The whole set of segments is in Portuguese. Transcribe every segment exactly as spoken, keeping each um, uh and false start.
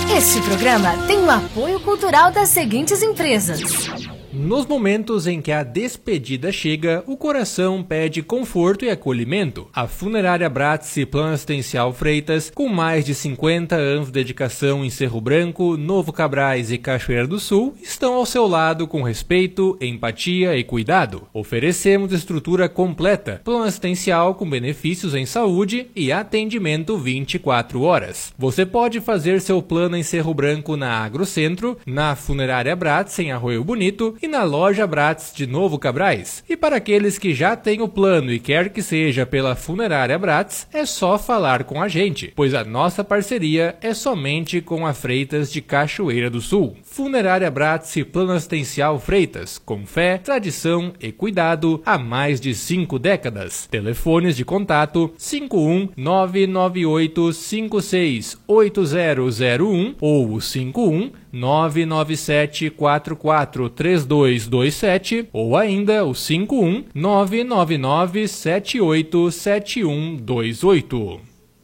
Este programa tem o apoio cultural das seguintes empresas. Nos momentos em que a despedida chega, o coração pede conforto e acolhimento. A Funerária Bratz e Plano Assistencial Freitas, com mais de cinquenta anos de dedicação em Cerro Branco, Novo Cabrais e Cachoeira do Sul, estão ao seu lado com respeito, empatia e cuidado. Oferecemos estrutura completa, plano assistencial com benefícios em saúde e atendimento vinte e quatro horas. Você pode fazer seu plano em Cerro Branco na Agrocentro, na Funerária Bratz em Arroio Bonito e na Loja Bratz de Novo Cabrais. E para aqueles que já têm o plano e quer que seja pela Funerária Bratz, é só falar com a gente, pois a nossa parceria é somente com a Freitas de Cachoeira do Sul. Funerária Bratz e Plano Assistencial Freitas, com fé, tradição e cuidado há mais de cinco décadas. Telefones de contato cinco um nove nove oito cinco seis oito zero zero um ou cinco um nove nove sete quatro quatro três dois dois sete ou ainda o cinco um nove nove nove sete oito sete um dois oito.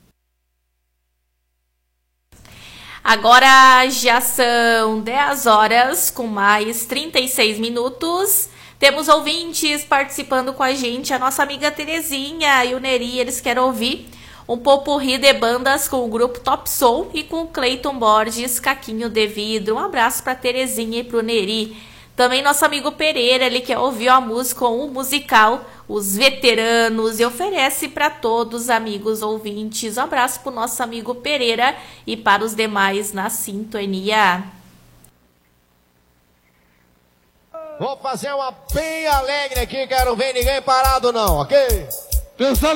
Agora já são dez horas com mais trinta e seis minutos. Temos ouvintes participando com a gente. A nossa amiga Terezinha e o Neri, eles querem ouvir um popurrí de bandas com o grupo Top Soul e com o Cleiton Borges, Caquinho de Vidro. Um abraço para Terezinha e para o Neri. Também nosso amigo Pereira, ele quer ouvir a música, o musical Os Veteranos, e oferece para todos os amigos ouvintes. Um abraço para o nosso amigo Pereira e para os demais na sintonia. Vou fazer uma bem alegre aqui, quero ver ninguém parado não, ok? Pensando